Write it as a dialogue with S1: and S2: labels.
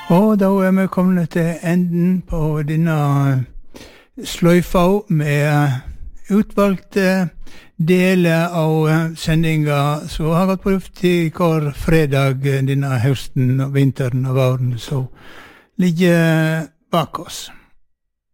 S1: Og da vi kommet til enden på denne sløyfa med utvalgte deler av sendinga som har gått på luft i hver fredag denne høsten og vinteren og våren som ligger bak oss.